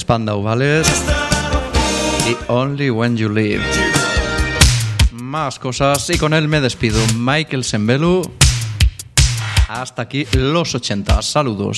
Spandau Ballet y Only When You Leave. Más cosas y con él me despido. Michael Sembelu. Hasta aquí los 80. Saludos.